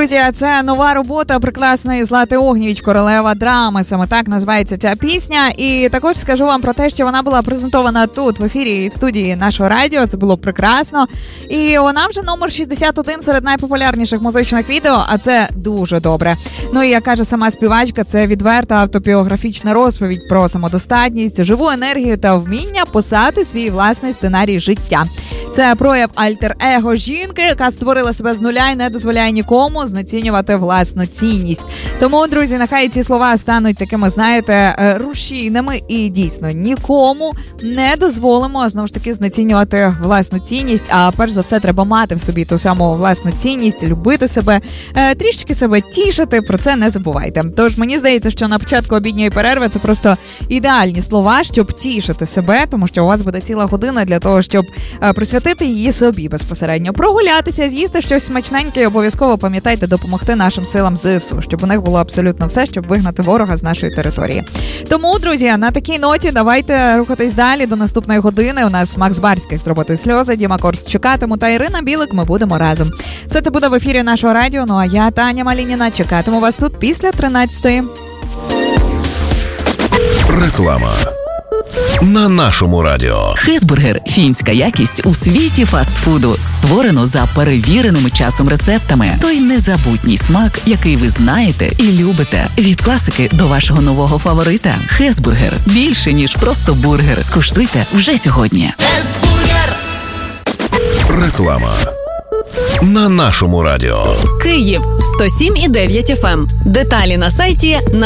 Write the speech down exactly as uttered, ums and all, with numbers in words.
друзі, це нова робота прекрасної Злати Огнєвіч, королева драми. Саме так називається ця пісня. І також скажу вам про те, що вона була презентована тут, в ефірі, в студії нашого радіо. Це було прекрасно. І вона вже номер шістдесят один серед найпопулярніших музичних відео, а це дуже добре. Ну і, як каже сама співачка, це відверта автобіографічна розповідь про самодостатність, живу енергію та вміння писати свій власний сценарій життя. Це прояв альтер-его жінки, яка створила себе з нуля і не дозволяє нікому знецінювати власну цінність. Тому, друзі, нехай ці слова стануть такими, знаєте, рушійними і дійсно нікому не дозволимо, знову ж таки, знецінювати власну цінність, а перш за все треба мати в собі ту саму власну цінність, любити себе, трішки себе тішити, про це не забувайте. Тож мені здається, що на початку обідньої перерви це просто ідеальні слова, щоб тішити себе, тому що у вас буде ціла година для того, щоб присвятити її собі безпосередньо. Прогулятися, з'їсти щось смачненьке і обов'язково, пам'ятайте, допомогти нашим силам ЗСУ, щоб у них було абсолютно все, щоб вигнати ворога з нашої території. Тому, друзі, на такій ноті давайте рухатись далі до наступної години. У нас Макс Барських з роботи «Сльози», Діма Корс чекатиму та Ірина Білик. Ми будемо разом. Все це буде в ефірі нашого радіо. Ну а я, Таня Малініна, чекатиму вас тут після тринадцятої. Реклама на нашому радіо. Хесбургер – фінська якість у світі фастфуду. Створено за перевіреними часом рецептами. Той незабутній смак, який ви знаєте і любите. Від класики до вашого нового фаворита. Хесбургер – більше, ніж просто бургер. Скуштуйте вже сьогодні. Хесбургер! Реклама на нашому радіо. Київ сто сім і дев'ять еф ем. Деталі на сайті